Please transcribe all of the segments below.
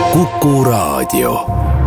Kuku Raadio.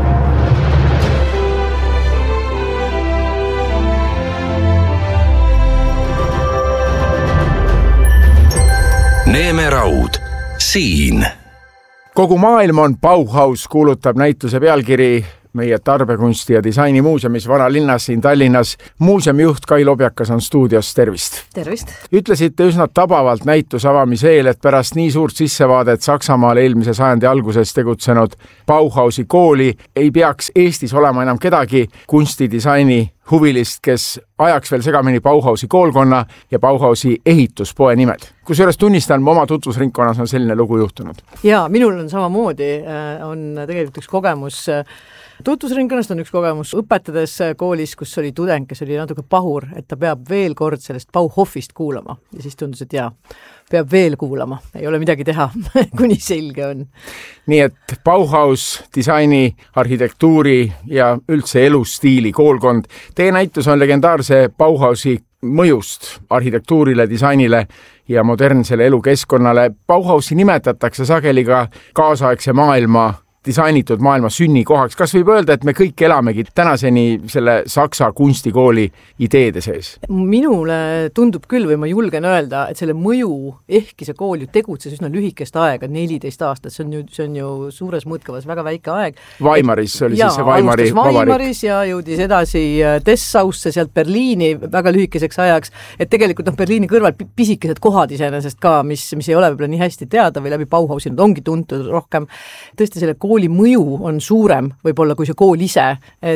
Neeme Raud, siin. Kogu maailm on Bauhaus, kuulutab näituse pealkiri meie tarbekunsti ja disaini muuseumis Vanalinnas siin Tallinnas. Muuseumijuht Kai Lobjakas on stuudios, tervist. Tervist. Ütlesite üsna tabavalt näituse avamise eel, et pärast nii suurt sissevaadet Saksamaal eelmise sajandi alguses tegutsenud Bauhausi kooli ei peaks Eestis olema enam kedagi kunstidisaini huvilist, kes ajaks veel segamini Bauhausi koolkonna ja Bauhausi ehituspoe nimed. Kusjuures tunnistan, oma tutvusringkonnas on selline lugu juhtunud. Ja minul on samamoodi, on tegelikult üks kogemus tutvusringkonnast, on üks kogemus õpetades koolis, kus oli tudeng, kes oli natuke pahur, et ta peab veel kord sellest Bauhofist kuulama. Ja siis tundus, et peab veel kuulama. Ei ole midagi teha, kuni selge on. Nii et Bauhaus, disaini, arhitektuuri ja üldse elustiili koolkond. Teie näitus on legendaarse Bauhausi mõjust arhitektuurile, disainile ja modernsele elukeskkonnale. Bauhausi nimetatakse sageli ka kaasaegse maailma disainitud maailma sünnikohaks. Kas võib öelda, et me kõik elamegi tänaseni selle Saksa kunstikooli ideede sees? Minule tundub küll, või ma julgen öelda, et selle mõju, ehkki see kool ju tegutses üsna lühikest aega, 14 aastat, see on ju suures mõõtkavas väga väike aeg. Weimaris oli siis see Weimari vabariik. Weimaris ja jõudis edasi Dessausse, sealt Berliini väga lühikeseks ajaks, et tegelikult Berliini kõrval pisikesed kohad iseenesest ka, mis ei ole võib-olla nii hästi teada või läbi Bauhausi nad ongi tuntud rohkem. Tõesti selle kooli mõju on suurem võib-olla kui see kool ise,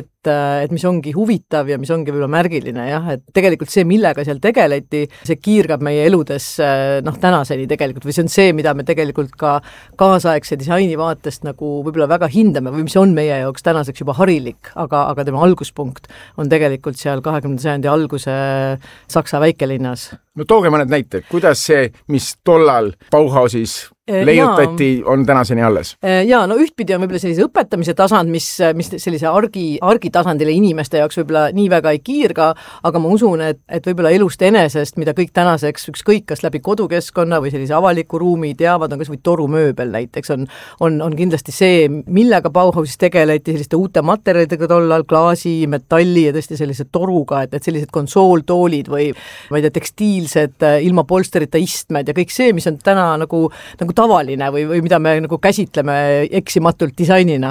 et mis ongi huvitav ja mis ongi võib-olla märgiline, et tegelikult see, millega seal tegeleti, see kiirgab meie eludes tänaseni tegelikult, või see on see, mida me tegelikult ka kaasaegse disaini vaatest nagu võib-olla väga hindame või mis on meie jaoks tänaseks juba harilik, aga tema alguspunkt on tegelikult seal 20. sajandi alguse Saksa väikelinnas. No tooge mõned näited, kuidas see, mis tollal Bauhausis leiutati, on tänaseni alles? Ja, no ühtpidi on võib-olla sellise õpetamise tasand, mis sellise argitasandile inimeste jaoks võib-olla nii väga ei kiirga, aga ma usun, et võib-olla elust enesest, mida kõik tänaseks ükskõik kas läbi kodukeskkonna või sellise avaliku ruumi teavad, on kas või torumööbel näiteks, on kindlasti see, millega Bauhausis tegeleti, selliste uute materjalidega tollal, klaasi, metalli ja tõesti sellise toruga, et sellised konsooltoolid või ma ei tea, tekstiilsed ilma polsterita istmed ja kõik see, mis on täna nagu tavaline või mida me nagu käsitleme eksimatult disainina,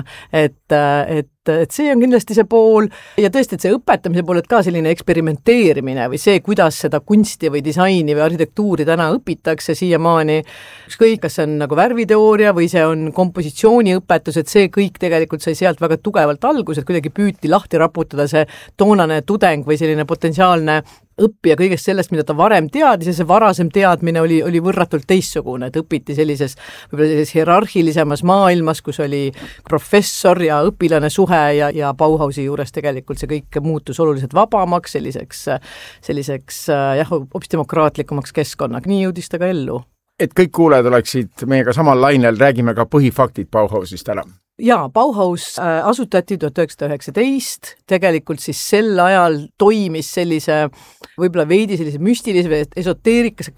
et see on kindlasti see pool ja tõesti, et see õpetamise pool, et ka selline eksperimenteerimine või see, kuidas seda kunsti või disaini või arhitektuuri täna õpitakse siiamaani, ükskõik, kas see on nagu värviteooria või see on kompositsiooniõpetus, et see kõik tegelikult sai sealt väga tugevalt algus, et kuidagi püüti lahti raputada see toonane tudeng või selline potentsiaalne õppija kõigest sellest, mida ta varem teadis ja see varasem teadmine oli võrratult teistsugune, et õpiti sellises hierarhilisemas maailmas, kus oli professor ja õpilane suhe ja Bauhausi juures tegelikult see kõik muutus oluliselt vabamaks, selliseks hoopis demokraatlikumaks keskkonnaks, nii jõudis ta ka ellu. Et kõik kuulajad oleksid meiega samal lainel, räägime ka põhifaktid Bauhausist ära. Jaa, Bauhaus asutati 1919, tegelikult siis sel ajal toimis sellise võib-olla veidi sellise müstilise või esoteerikasse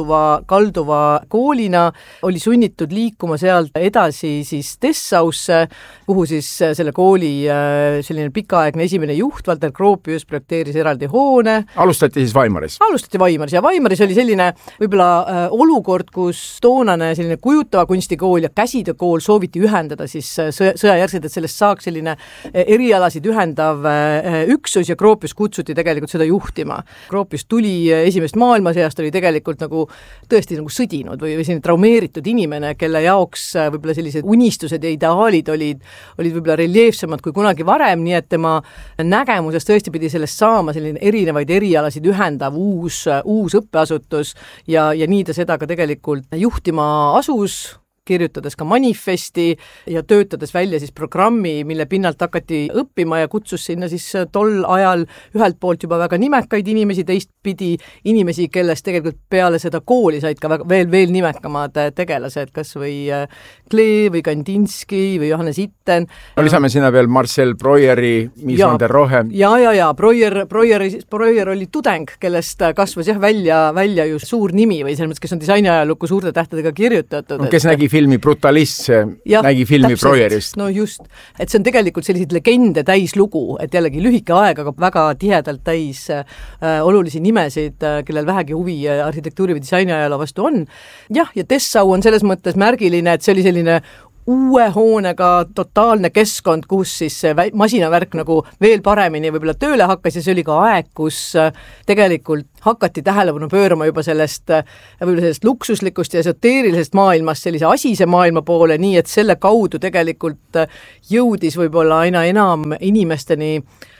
kalduva koolina, oli sunnitud liikuma sealt edasi siis Dessausse, kuhu siis selle kooli selline pikaaegne esimene juht, Walter Gropius, projekteeris eraldi hoone. Alustati siis Weimaris? Alustati Weimaris ja Weimaris oli selline võib-olla olukord, kus toonane selline kujutava kunstikool ja käsitöökool sooviti ühendada siis sõjajärgselt, et sellest saaks selline erialasid ühendav üksus ja Gropius kutsuti tegelikult seda juhtima. Gropius tuli esimest maailmasõjast, oli tegelikult nagu tõesti nagu sõdinud või selline traumeeritud inimene, kelle jaoks võib-olla sellised unistused ja ideaalid olid võib-olla reljeefsemad kui kunagi varem, nii et tema nägemusest tõesti pidi sellest saama selline erinevaid erialasid ühendav uus õppeasutus ja nii ta seda ka tegelikult juhtima asus, kirjutades ka manifesti ja töötades välja siis programmi, mille pinnalt hakati õppima ja kutsus sinna siis tol ajal ühelt poolt juba väga nimekaid inimesi, teistpidi inimesi, kellest tegelikult peale seda kooli said ka veel nimekamad tegelased, kas või Klee või Kandinsky või Johannes Itten. Lisame sinna veel Marcel Breueri, Mies van der Rohe. Ja. Breuer oli tudeng, kellest kasvas välja just suur nimi või selles mõttes, kes on disainiajalukku suurte tähtedega kirjutatud. Kes nägi filmi Brutalist, see nägi filmi Breuerist. No just, et see on tegelikult selliseid legende täis lugu, et jällegi lühike aeg, aga väga tihedalt täis olulisi nimesid, kellel vähegi huvi arhitektuuri või disainiajaloo vastu on. Jah, ja Dessau on selles mõttes märgiline, et see oli selline uue hoonega totaalne keskkond, kus siis see masinavärk nagu veel paremini võib-olla tööle hakkas ja see oli ka aeg, kus tegelikult hakati tähelepanu pöörama juba sellest luksuslikust ja esoteerilisest maailmast sellise asise maailma poole, nii et selle kaudu tegelikult jõudis võib-olla aina enam inimesteni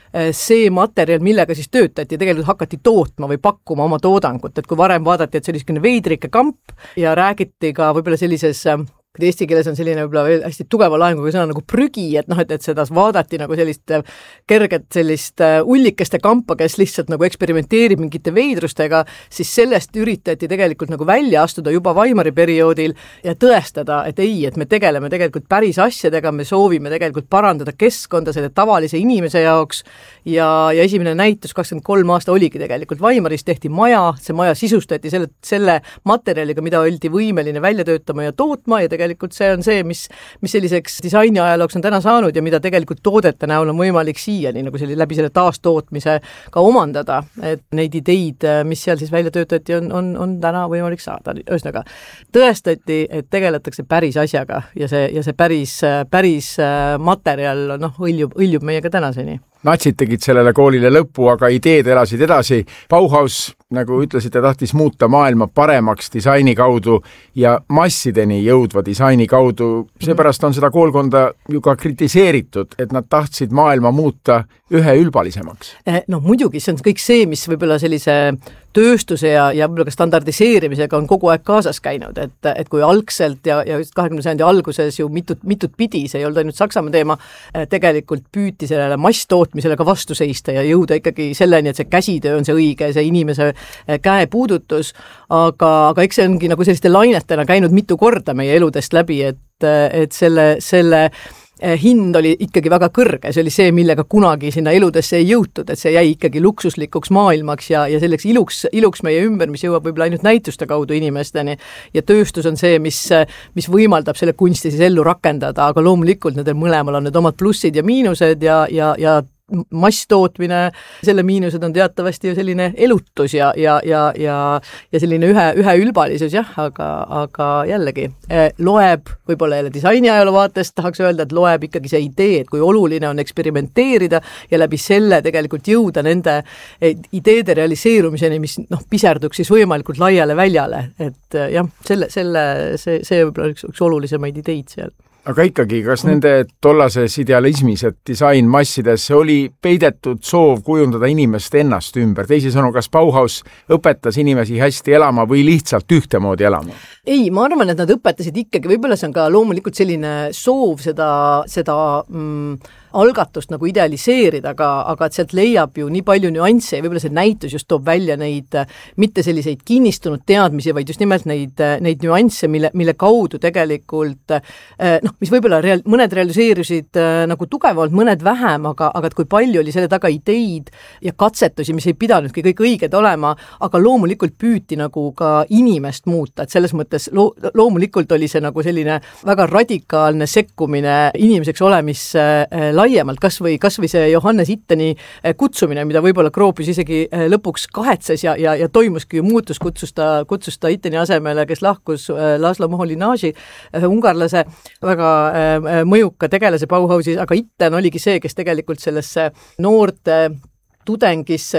see materjal, millega siis töötati, tegelikult hakati tootma või pakkuma oma toodangut, et kui varem vaadati, et see oli selline veidrike kamp ja räägiti ka võib-olla sellises eesti keeles on selline võib-olla veel hästi tugeva laenguga sõna nagu prügi, et et seda vaadati nagu sellist kerget sellist ullikeste kampa, kes lihtsalt nagu eksperimenteerib mingite veidrustega, siis sellest üritati tegelikult nagu välja astuda juba Weimari perioodil ja tõestada, et ei, et me tegeleme tegelikult päris asjadega, me soovime tegelikult parandada keskkonda selle tavalise inimese jaoks ja esimene näitus 23 aasta oligi tegelikult Weimaris, tehti maja, see maja sisustati selle materjaliga, mida oldi võimeline välja töötama ja tootma ja tegelikult see on see, mis selliseks disainiajalooks on täna saanud ja mida tegelikult toodete näol on võimalik siiani nagu läbi selle taastootmise ka omandada, et neid ideid, mis seal siis välja töötati, on täna võimalik saada. Ühesõnaga, tõestati, et tegeletakse päris asjaga ja see päris materjal õljub meiega tänaseni. Natsid tegid sellele koolile lõppu, aga ideed elasid edasi. Bauhaus, nagu ütlesite, tahtis muuta maailma paremaks disaini kaudu ja massideni jõudva disaini kaudu. Seepärast on seda koolkonda ju ka kritiseeritud, et nad tahtsid maailma muuta üheülbalisemaks. No muidugi, see on kõik see, mis võib-olla sellise tööstuse ja võib-olla ka standardiseerimisega on kogu aeg kaasas käinud, et kui algselt ja 20. sajandi alguses ju mitut pidi, see ei olnud ainult Saksamaa teema, tegelikult püüti sellele masstootmisele ka vastu seista ja jõuda ikkagi selleni, et see käsitöö on see õige, see inimese käepuudutus, aga eks see ongi nagu selliste lainetena käinud mitu korda meie eludest läbi, et selle hind oli ikkagi väga kõrge, see oli see, millega kunagi sinna eludesse ei jõutud, et see jäi ikkagi luksuslikuks maailmaks ja selleks iluks meie ümber, mis jõuab võib-olla ainult näituste kaudu inimesteni ja tööstus on see, mis võimaldab selle kunsti siis ellu rakendada, aga loomulikult nendel mõlemal on need omad plussid ja miinused ja masstootmine, selle miinused on teatavasti ju selline elutus ja selline üheülbalisus, jah, aga jällegi loeb, võib-olla jälle disainiajaloo vaatest tahaks öelda, et loeb ikkagi see idee, et kui oluline on eksperimenteerida ja läbi selle tegelikult jõuda nende ideede realiseerumiseni, mis piserduks siis võimalikult laiale väljale, et jah, see võib-olla üks olulisemaid ideid seal. Aga ikkagi, kas nende tollases idealismis, et disain massidesse oli peidetud soov kujundada inimest ennast ümber? Teisisõnu, kas Bauhaus õpetas inimesi hästi elama või lihtsalt ühtemoodi elama? Ei, ma arvan, et nad õpetasid ikkagi, võib-olla see on ka loomulikult selline soov seda algatust nagu idealiseerida, aga et sealt leiab ju nii palju nüansse ja võib-olla see näitus just toob välja neid mitte selliseid kinnistunud teadmisi, vaid just nimelt neid nüansse, mille kaudu tegelikult mis võib-olla mõned realiseerusid nagu tugevalt, mõned vähem, aga et kui palju oli selle taga ideid ja katsetusi, mis ei pidanudki kõik õiged olema, aga loomulikult püüti nagu ka inimest muuta, et selles mõttes loomulikult oli see nagu selline väga radikaalne sekkumine inimeseks olemisse laiemalt, kas või see Johannes Itteni kutsumine, mida võib-olla Gropius isegi lõpuks kahetses ja toimuski ju muutus, kutsus ta Itteni asemele, kes lahkus Laszlo Moholy-Nagy, ungarlase, väga mõjuka tegelase Bauhausis, aga Itten oligi see, kes tegelikult sellesse noorte tudengisse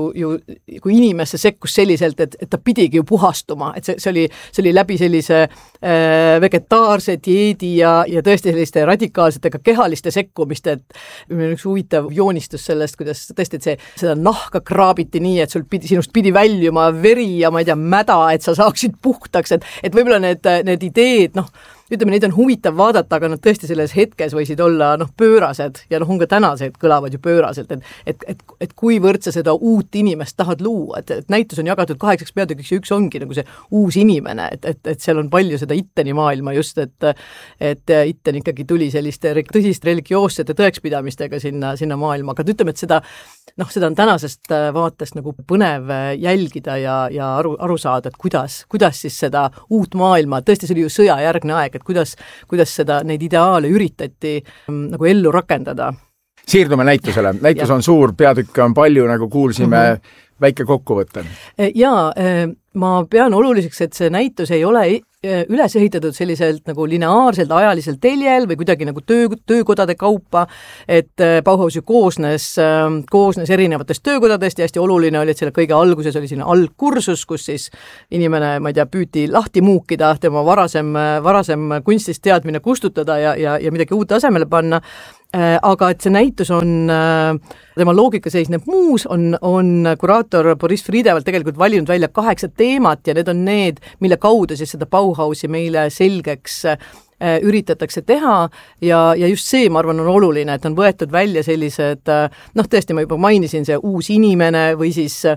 kui inimesse sekkus selliselt, et ta pidigi ju puhastuma, et see oli läbi sellise vegetaarse dieedi ja tõesti selliste radikaalsetega kehaliste sekkumiste, et üks huvitav joonistus sellest, kuidas tõesti, et seda nahka kraabiti nii, et sinust pidi väljuma veri ja ma ei tea, mäda, et sa saaksid puhtaks, et võib-olla need ideed, ütleme, neid on huvitav vaadata, aga nad tõesti selles hetkes võisid olla pöörased ja on ka tänased kõlavad ju pööraselt, et kuivõrd sa seda uut inimest tahad luua, et näitus on jagatud 8 peatükiks ja üks ongi nagu see uus inimene, et seal on palju seda Itteni maailma just, et Itten ikkagi tuli selliste tõsiste religioossete tõekspidamistega sinna maailma, aga ütleme, et seda on tänasest vaatest nagu põnev jälgida ja aru saada, et kuidas siis seda uut maailma, tõesti see oli ju sõjajärgne aeg, et kuidas seda, neid ideaale üritati nagu ellu rakendada. Siirdume näitusele. Näitus on suur, peatükke on palju, nagu kuulsime, väike kokkuvõte. Jaa, ma pean oluliseks, et see näitus ei ole üles ehitatud selliselt nagu lineaarselt ajaliselt teljel või kuidagi nagu töökodade kaupa, et Bauhaus ju koosnes erinevatest töökodadest ja hästi oluline oli, et selle kõige alguses oli selline algkursus, kus siis inimene, ma ei tea, püüti lahti muukida, tema varasem kunstist teadmine kustutada ja midagi uut asemele panna. Aga et see näitus on, tema loogika seisneb muus, on kuraator Boris Fridevalt tegelikult valinud välja 8 teemat ja need on need, mille kaudu siis seda Bauhausi meile selgeks üritatakse teha ja just see, ma arvan, on oluline, et on võetud välja sellised, tõesti ma juba mainisin, see uus inimene või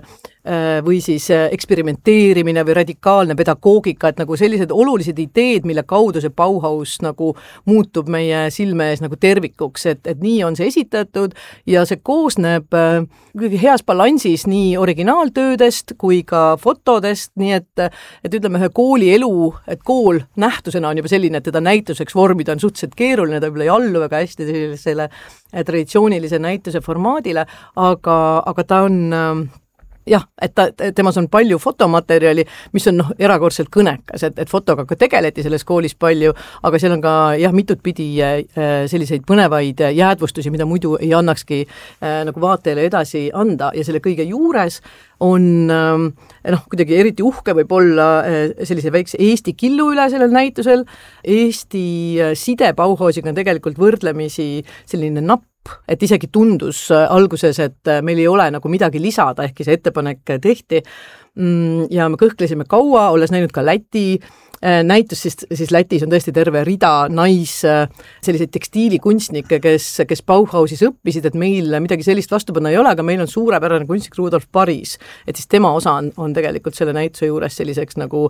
siis eksperimenteerimine või radikaalne pedagoogika, et nagu sellised olulised ideed, mille kaudu see Bauhaus nagu muutub meie silme ees nagu tervikuks, et nii on see esitatud ja see koosneb kuidagi heas balansis nii originaaltöödest kui ka fotodest, nii et ütleme ühe kooli elu, et kool nähtusena on juba selline, et teda näituseks vormida on suhteliselt keeruline, ta võib-olla ei allu väga hästi sellisele traditsioonilise näituse formaadile, aga ta on jah, et temas on palju fotomaterjali, mis on erakordselt kõnekas, et fotoga ka tegeleti selles koolis palju, aga seal on ka mitut pidi selliseid põnevaid jäädvustusi, mida muidu ei annakski nagu vaatajale edasi anda ja selle kõige juures on kuidagi eriti uhke võib olla sellise väikse Eesti killu üle sellel näitusel. Eesti side Bauhausiga on tegelikult võrdlemisi selline napp, et isegi tundus alguses, et meil ei ole nagu midagi lisada, ehkki see ettepanek tehti ja me kõhklesime kaua, olles näinud ka Läti näitus, siis Lätis on tõesti terve rida selliseid tekstiilikunstnikke, kes Bauhausis õppisid, et meil midagi sellist vastu panna ei ole, aga meil on suurepärane kunstnik Rudolf Paris, et siis tema osa on tegelikult selle näituse juures selliseks nagu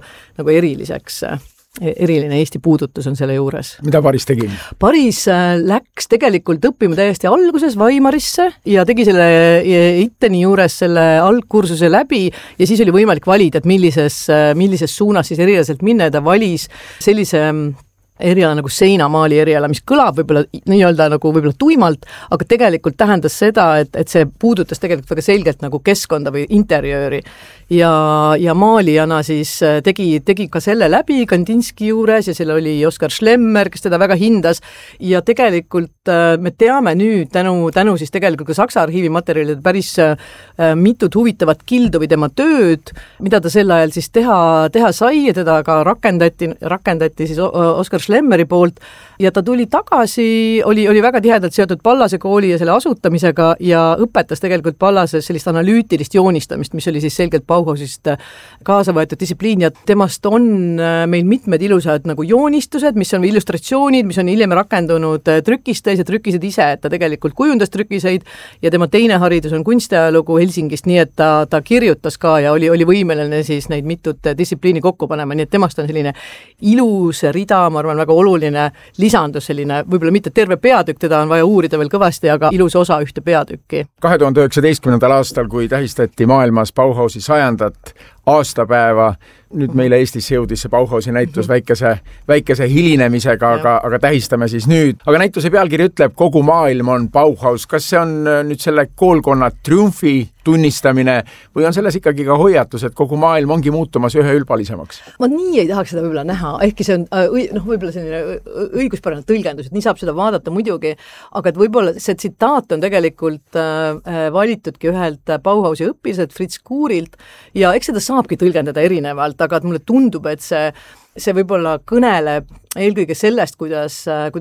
eriline Eesti puudutus on selle juures. Mida Paris tegi? Paris läks tegelikult õppima täiesti alguses Weimarisse ja tegi selle Itteni juures selle algkursuse läbi ja siis oli võimalik valida, et millises suunas siis erialaselt minna ja ta valis sellise eriala nagu seinamaali eriala, mis kõlab võib-olla nii-öelda nagu võib-olla tuimalt, aga tegelikult tähendas seda, et see puudutas tegelikult väga selgelt nagu keskkonda või interjööri ja maalijana siis tegi ka selle läbi Kandinski juures ja seal oli Oskar Schlemmer, kes teda väga hindas ja tegelikult me teame nüüd tänu siis tegelikult ka Saksa arhiivi materjalide päris mitut huvitavat kildu või tema tööd, mida ta sel ajal siis teha sai ja teda ka rakendati siis Oskar Schlemeri poolt ja ta tuli tagasi, oli väga tihedalt seotud Pallase kooli ja selle asutamisega ja õpetas tegelikult Pallases sellist analüütilist joonistamist, mis oli siis selgelt Bauhausist kaasa võetud distsipliin ja temast on meil mitmed ilusad nagu joonistused, mis on illustratsioonid, mis on hiljem rakendunud trükistes ja trükised ise, et ta tegelikult kujundas trükiseid ja tema teine haridus on kunstiajalugu Helsingist, nii et ta kirjutas ka ja oli võimeline siis neid mitut distsipliini kokku panema, nii et temast on selline ilus rida, ma arvan, väga oluline lisandus selline, võib-olla mitte terve peatükk, teda on vaja uurida veel kõvasti, aga ilus osa ühte peatükki. 2019. aastal, kui tähistati maailmas Bauhausi 100. aastapäeva, nüüd meile Eestisse jõudis see Bauhausi näitus väikese hilinemisega, aga tähistame siis nüüd. Aga näituse pealkiri ütleb, kogu maailm on Bauhaus. Kas see on nüüd selle koolkonna triumfi tunnistamine või on selles ikkagi ka hoiatus, et kogu maailm ongi muutumas üheülbalisemaks? Ma nii ei tahaks seda võib-olla näha, ehkki see on võib-olla selline õiguspärane tõlgendus, et nii saab seda vaadata muidugi, aga et võib-olla see tsitaat on tegelikult valitudki ühelt Bauhausi õppiselt Fritz Kuurilt ja eks seda saabki tõlgendada erinevalt, aga mulle tundub, et see võib-olla kõneleb eelkõige sellest, kuidas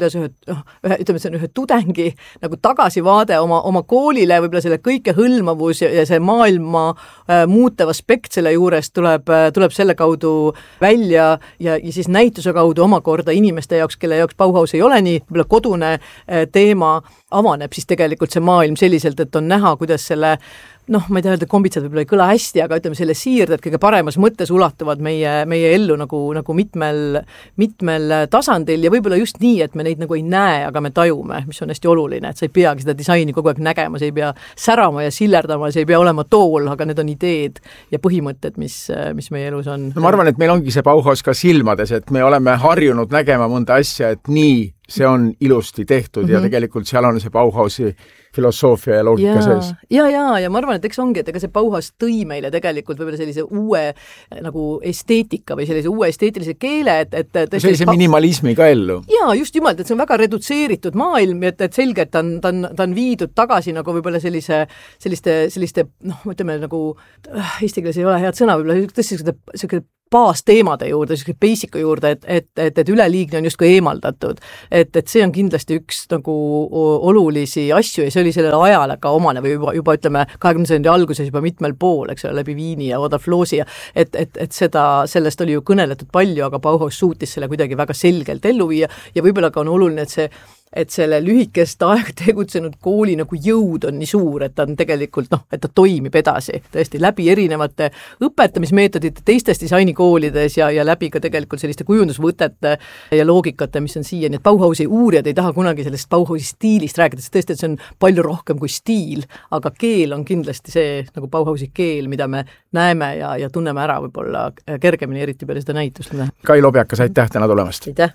ühe tudengi nagu tagasivaade oma koolile, võib-olla selle kõikehõlmavus ja see maailma muutev aspekt selle juures tuleb selle kaudu välja ja siis näituse kaudu omakorda inimeste jaoks, kelle jaoks Bauhaus ei ole nii võib-olla kodune teema, avaneb siis tegelikult see maailm selliselt, et on näha, kuidas selle ma ei tea öelda, kombitsad võib-olla ei kõla hästi, aga ütleme, selle siirded kõige paremas mõttes ulatuvad meie ellu nagu mitmel tasandil ja võib-olla just nii, et me neid nagu ei näe, aga me tajume, mis on hästi oluline, et sa ei peagi seda disaini kogu aeg nägema, sa ei pea särama ja sillerdama, sa ei pea olema tool, aga need on ideed ja põhimõtted, mis meie elus on. Ma arvan, et meil ongi see Bauhaus ka silmades, et me oleme harjunud nägema mõnda asja, et nii see on ilusti tehtud ja tegelikult seal on see Bauhausi filosoofia ja loogika sees. Ja ma arvan, et eks ongi, et ega see Bauhaus tõi meile tegelikult võib-olla sellise uue nagu esteetika või sellise uue esteetilise keele, et sellise minimalismi ka ellu. Jaa, just nimelt, et see on väga redutseeritud maailm, et selge, et ta on viidud tagasi nagu võib-olla selliste ütleme nagu eesti keeles ei ole head sõna, võib-olla tõesti baasteemade juurde, basicu juurde, et üleliigne on justkui eemaldatud. Et see on kindlasti üks nagu olulisi asju ja see oli sellele ajale ka omane või juba ütleme 20. sajandi alguses juba mitmel pool, eks ole, läbi Viini ja Oda Floosi, et sellest oli ju kõneletud palju, aga Bauhaus suutis selle kuidagi väga selgelt ellu viia ja võib-olla ka on oluline, et selle lühikest aega tegutsenud kooli nagu jõud on nii suur, et ta on tegelikult, et ta toimib edasi tõesti läbi erinevate õpetamismeetodite teistes disainikoolides ja läbi ka tegelikult selliste kujundusvõtete ja loogikate, mis on siia, nii et Bauhausi uurijad ei taha kunagi sellest Bauhausi stiilist rääkida, sest tõesti, et see on palju rohkem kui stiil, aga keel on kindlasti see nagu Bauhausi keel, mida me näeme ja tunneme ära võib-olla kergemini, eriti peale seda näitust. Kai Lobjakas, aitäh täna tulemast! Aitäh!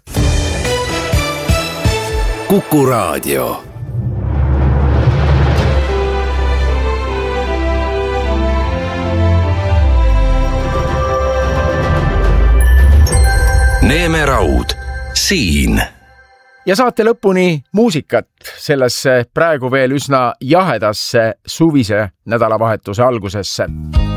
Kuku Raadio. Neeme Raud, siin. Ja saate lõpuni muusikat sellesse praegu veel üsna jahedasse suvise nädalavahetuse algusesse.